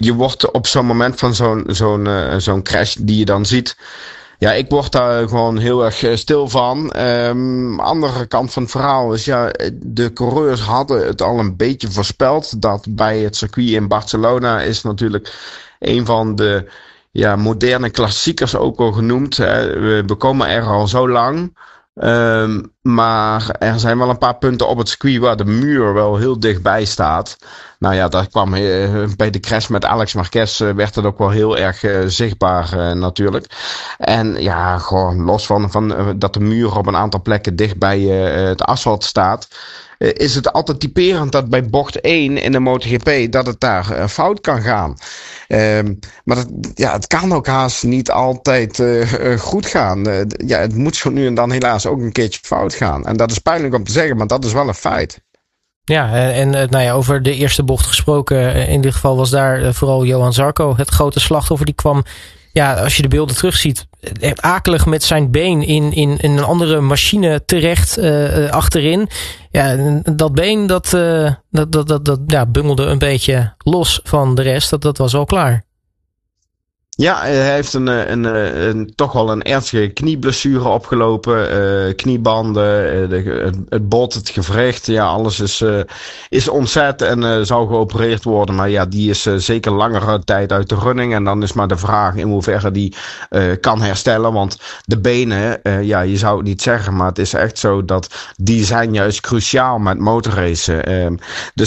je wordt op zo'n moment van zo'n crash die je dan ziet. Ja, ik word daar gewoon heel erg stil van. Andere kant van het verhaal is, de coureurs hadden het al een beetje voorspeld. Dat bij het circuit in Barcelona is natuurlijk een van de moderne klassiekers ook al genoemd. We komen er al zo lang. Maar er zijn wel een paar punten op het circuit waar de muur wel heel dichtbij staat. Nou ja, dat kwam bij de crash met Alex Marquez werd het ook wel heel erg zichtbaar natuurlijk. En ja, gewoon los van dat de muur op een aantal plekken dicht bij het asfalt staat. Is het altijd typerend dat bij bocht 1 in de MotoGP dat het daar fout kan gaan. Maar het kan ook haast niet altijd goed gaan. Het moet zo nu en dan helaas ook een keertje fout gaan. En dat is pijnlijk om te zeggen, maar dat is wel een feit. Ja, en over de eerste bocht gesproken. In dit geval was daar vooral Johan Zarco het grote slachtoffer. Die kwam, als je de beelden terugziet, echt akelig met zijn been in een andere machine terecht achterin. Ja, dat been dat bungelde een beetje los van de rest. Dat was al klaar. Ja, hij heeft toch wel een ernstige knieblessure opgelopen. Kniebanden, het bot, het gewricht. Ja, alles is ontzet en zou geopereerd worden. Maar ja, die is zeker langere tijd uit de running. En dan is maar de vraag in hoeverre die kan herstellen. Want de benen, je zou het niet zeggen, maar het is echt zo dat die zijn juist cruciaal met motorracen.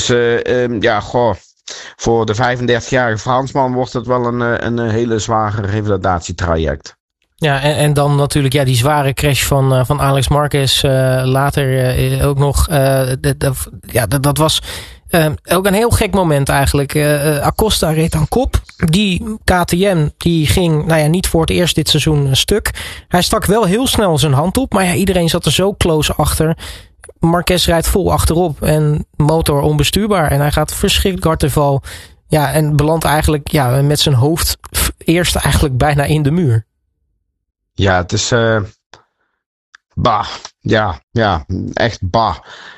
Voor de 35-jarige Fransman wordt het wel een hele zware revalidatietraject. Ja, en dan natuurlijk die zware crash van Alex Marquez later ook nog. Dat was ook een heel gek moment eigenlijk. Acosta reed aan kop. Die KTM die ging niet voor het eerst dit seizoen een stuk. Hij stak wel heel snel zijn hand op, maar iedereen zat er zo close achter. Marquez rijdt vol achterop en motor onbestuurbaar. En hij gaat verschrikkelijk hard te val. Ja, en belandt eigenlijk met zijn hoofd eerst eigenlijk bijna in de muur. Ja, het is bah. Ja, echt bah.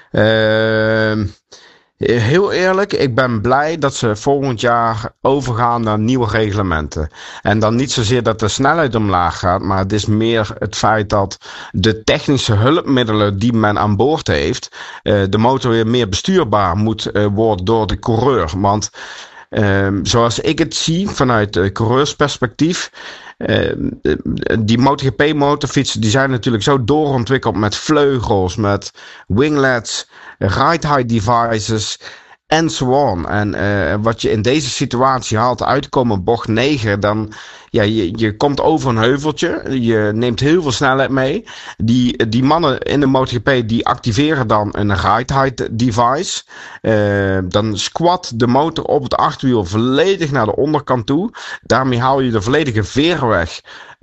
Heel eerlijk, ik ben blij dat ze volgend jaar overgaan naar nieuwe reglementen. En dan niet zozeer dat de snelheid omlaag gaat, maar het is meer het feit dat de technische hulpmiddelen die men aan boord heeft, de motor weer meer bestuurbaar moet worden door de coureur. Want zoals ik het zie vanuit coureursperspectief, die MotoGP motorfietsen die zijn natuurlijk zo doorontwikkeld met vleugels, met winglets, ride-height devices en so on. En wat je in deze situatie haalt uitkomen bocht 9, dan je komt over een heuveltje, je neemt heel veel snelheid mee. Die mannen in de MotoGP die activeren dan een ride-height device. Dan squat de motor op het achterwiel volledig naar de onderkant toe. Daarmee haal je de volledige veer weg.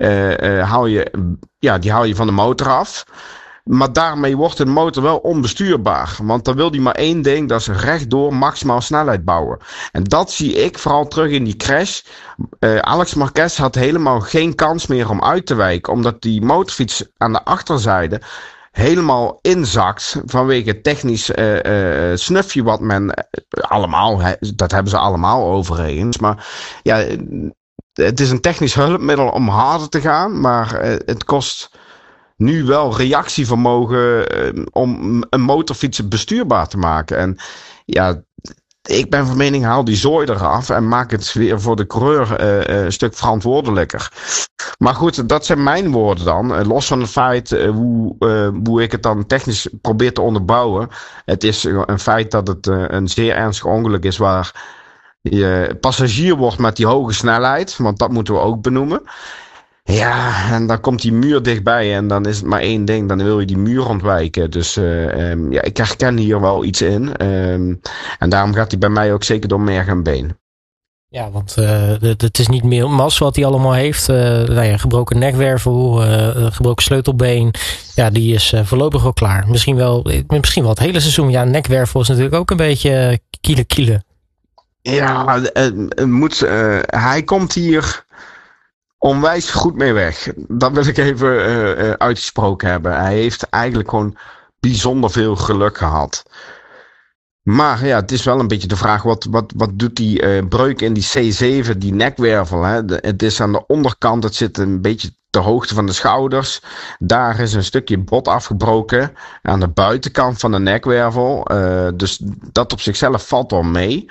Die haal je van de motor af. Maar daarmee wordt de motor wel onbestuurbaar. Want dan wil hij maar één ding, dat is rechtdoor maximaal snelheid bouwen. En dat zie ik vooral terug in die crash. Alex Marquez had helemaal geen kans meer om uit te wijken. Omdat die motorfiets aan de achterzijde helemaal inzakt vanwege technisch snufje wat men allemaal, dat hebben ze allemaal overigens. Maar het is een technisch hulpmiddel om harder te gaan, maar het kost nu wel reactievermogen om een motorfiets bestuurbaar te maken. En ik ben van mening, haal die zooi eraf en maak het weer voor de coureur een stuk verantwoordelijker. Maar goed, dat zijn mijn woorden dan. Los van het feit hoe ik het dan technisch probeer te onderbouwen. Het is een feit dat het een zeer ernstig ongeluk is waar je passagier wordt met die hoge snelheid. Want dat moeten we ook benoemen. Ja, en dan komt die muur dichtbij en dan is het maar één ding. Dan wil je die muur ontwijken. Dus ik herken hier wel iets in. En daarom gaat hij bij mij ook zeker door merg en been. Ja, want het is niet meer mas wat hij allemaal heeft. Gebroken nekwervel, gebroken sleutelbeen. Ja, die is voorlopig wel klaar. Misschien wel het hele seizoen. Ja, nekwervel is natuurlijk ook een beetje kiele. Ja, hij komt hier onwijs goed mee weg. Dat wil ik even uitgesproken hebben. Hij heeft eigenlijk gewoon bijzonder veel geluk gehad. Maar ja, het is wel een beetje de vraag, wat doet die breuk in die C7, die nekwervel? Hè? Het is aan de onderkant, het zit een beetje ter hoogte van de schouders. Daar is een stukje bot afgebroken aan de buitenkant van de nekwervel. Dus dat op zichzelf valt wel mee.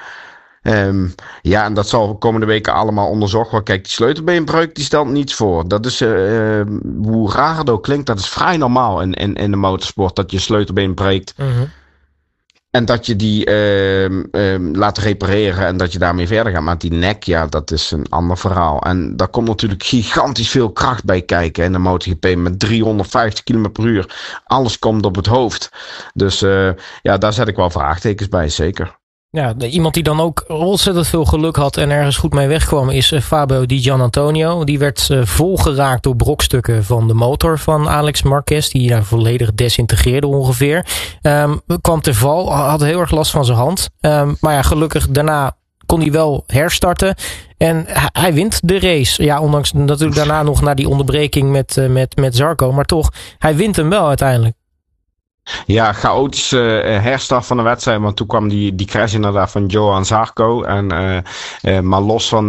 Ja, en dat zal de komende weken allemaal onderzocht worden. Kijk, die sleutelbeenbreuk die stelt niets voor. Dat is, hoe raar het ook klinkt, dat is vrij normaal in de motorsport, dat je sleutelbeen breekt. Mm-hmm. En dat je die laat repareren en dat je daarmee verder gaat. Maar die nek, ja, dat is een ander verhaal. En daar komt natuurlijk gigantisch veel kracht bij kijken in de MotoGP met 350 km per uur. Alles komt op het hoofd. Dus ja, daar zet ik wel vraagtekens bij, zeker. Ja, iemand die dan ook ontzettend veel geluk had en ergens goed mee wegkwam is Fabio Di Giannantonio. Die werd volgeraakt door brokstukken van de motor van Alex Marquez, die daar volledig desintegreerde ongeveer. Kwam te val, had heel erg last van zijn hand. Maar ja, gelukkig daarna kon hij wel herstarten. En hij wint de race. Ja, ondanks natuurlijk daarna nog naar die onderbreking met Zarco. Maar toch, hij wint hem wel uiteindelijk. Ja, chaotische herstart van de wedstrijd. Want toen kwam die crash inderdaad van Johan Zarco. Maar los van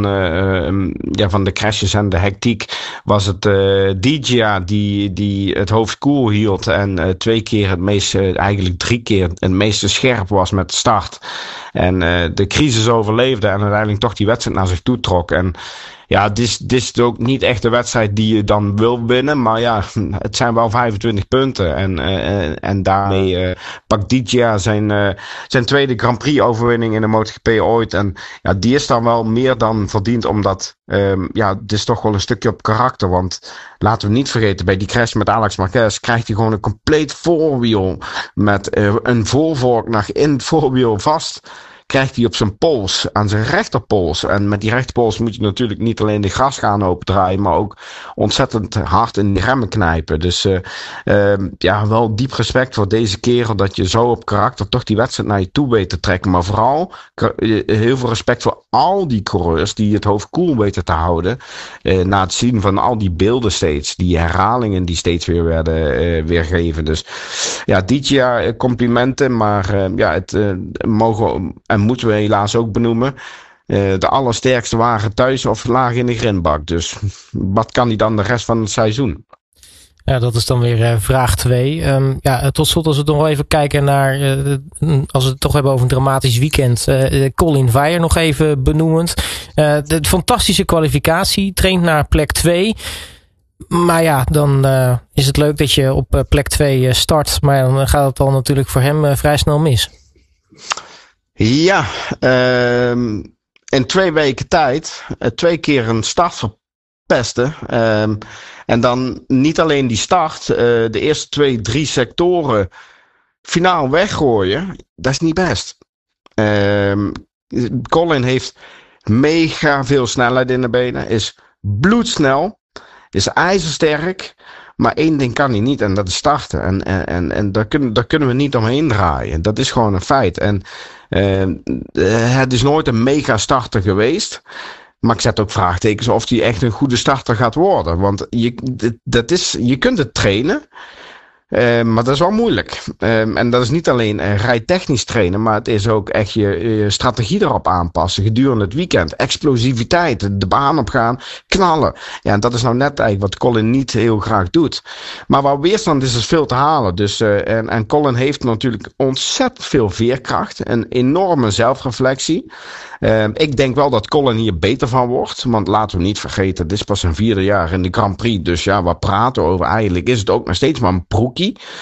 de crashes en de hectiek was het Digia die het hoofd koel hield. En 2 keer eigenlijk 3 keer het meeste scherp was met de start. En de crisis overleefde en uiteindelijk toch die wedstrijd naar zich toe trok. En ja, dit is ook niet echt de wedstrijd die je dan wil winnen. Maar ja, het zijn wel 25 punten. En daarmee pakt Digia zijn tweede Grand Prix overwinning in de MotoGP ooit. En ja, die is dan wel meer dan verdiend. Omdat, het is toch wel een stukje op karakter. Want laten we niet vergeten, bij die crash met Alex Marquez krijgt hij gewoon een compleet voorwiel. Met een voorvork nog in het voorwiel vast. Krijgt hij op zijn pols, aan zijn rechterpols. En met die rechterpols moet je natuurlijk niet alleen de gasgaan opendraaien, maar ook ontzettend hard in de remmen knijpen. Dus wel diep respect voor deze kerel dat je zo op karakter toch die wedstrijd naar je toe weet te trekken. Maar vooral heel veel respect voor al die coureurs die het hoofd koel weten te houden. Na het zien van al die beelden steeds, die herhalingen die steeds weer werden weergegeven. Dus ja, dit jaar complimenten, maar het mogen en moeten we helaas ook benoemen. De allersterkste waren thuis of laag in de grindbak. Dus wat kan hij dan de rest van het seizoen? Ja, dat is dan weer vraag 2. Tot slot als we nog even kijken naar, als we het toch hebben over een dramatisch weekend. Colin Veijer nog even benoemend. De fantastische kwalificatie, traint naar plek 2. Maar ja, dan is het leuk dat je op plek 2 start. Maar dan gaat het dan natuurlijk voor hem vrij snel mis. Ja, in 2 weken tijd 2 keer een start verpesten. En dan niet alleen die start, de eerste 2-3 sectoren finaal weggooien. Dat is niet best. Colin heeft mega veel snelheid in de benen, is bloedsnel, is ijzersterk. Maar 1 ding kan hij niet en dat is starten. En daar kunnen we niet omheen draaien. Dat is gewoon een feit. En het is nooit een mega starter geweest. Maar ik zet ook vraagtekens of hij echt een goede starter gaat worden. Want je kunt het trainen. Maar dat is wel moeilijk. En dat is niet alleen rijtechnisch trainen, maar het is ook echt je strategie erop aanpassen gedurende het weekend. Explosiviteit, de baan opgaan, knallen. Ja, en dat is nou net eigenlijk wat Colin niet heel graag doet. Maar waar weerstand is veel te halen. Dus, en Colin heeft natuurlijk ontzettend veel veerkracht. Een enorme zelfreflectie. Ik denk wel dat Colin hier beter van wordt. Want laten we niet vergeten, dit is pas zijn 4e jaar in de Grand Prix. Dus ja, wat praten we over? Eigenlijk is het ook nog steeds maar een broekie.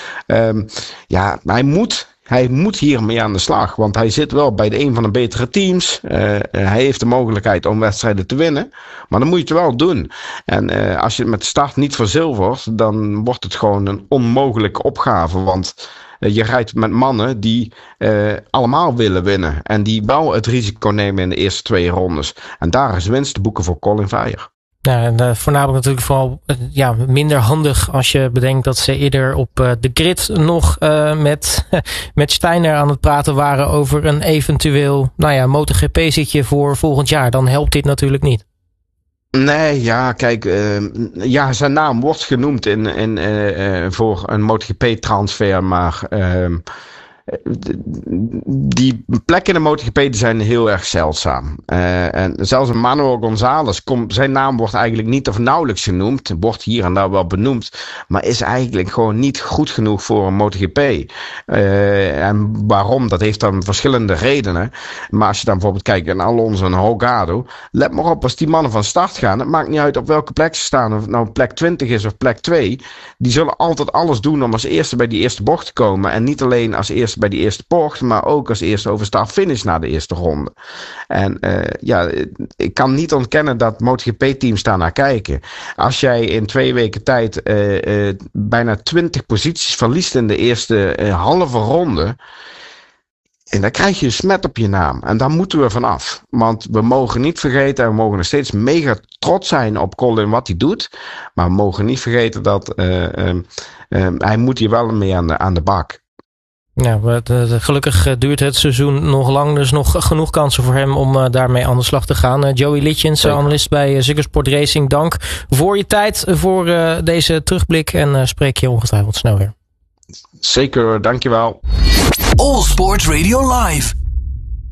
Hij moet hiermee aan de slag. Want hij zit wel bij een van de betere teams. Hij heeft de mogelijkheid om wedstrijden te winnen. Maar dan moet je het wel doen. En als je het met de start niet verzilvert, dan wordt het gewoon een onmogelijke opgave. Want je rijdt met mannen die allemaal willen winnen. En die wel het risico nemen in de eerste 2 rondes. En daar is winst te boeken voor Colin Veijer. Ja, en voornamelijk natuurlijk vooral minder handig als je bedenkt dat ze eerder op de grid nog met Steiner aan het praten waren over een eventueel MotoGP-zitje voor volgend jaar. Dan helpt dit natuurlijk niet. Nee, ja, kijk, zijn naam wordt genoemd voor een MotoGP-transfer, maar Die plekken in de MotoGP die zijn heel erg zeldzaam. En zelfs een Manuel González, zijn naam wordt eigenlijk niet of nauwelijks genoemd. Wordt hier en daar wel benoemd. Maar is eigenlijk gewoon niet goed genoeg voor een MotoGP. En waarom? Dat heeft dan verschillende redenen. Maar als je dan bijvoorbeeld kijkt naar Alonso en Holgado. Let maar op, als die mannen van start gaan. Het maakt niet uit op welke plek ze staan. Of het nou plek 20 is of plek 2. Die zullen altijd alles doen om als eerste bij die eerste bocht te komen. En niet alleen als eerste bij die eerste bocht, maar ook als eerste over start-finish na de eerste ronde. En ik kan niet ontkennen dat MotoGP-teams daarnaar kijken. Als jij in 2 weken tijd bijna 20 posities verliest in de eerste halve ronde, en dan krijg je een smet op je naam. En daar moeten we vanaf. Want we mogen niet vergeten, en we mogen nog steeds mega trots zijn op Colin wat hij doet. Maar we mogen niet vergeten dat hij moet hier wel mee aan de bak. Ja, gelukkig duurt het seizoen nog lang. Dus nog genoeg kansen voor hem om daarmee aan de slag te gaan. Joey Litjens, analist bij Ziggo Sport Racing. Dank voor je tijd, voor deze terugblik. En spreek je ongetwijfeld snel weer. Zeker, dankjewel. All Sports Radio Live.